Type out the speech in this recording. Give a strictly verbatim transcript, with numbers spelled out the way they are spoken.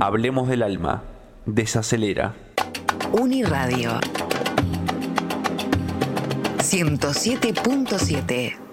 Hablemos del alma. Desacelera. Uniradio ciento siete punto siete.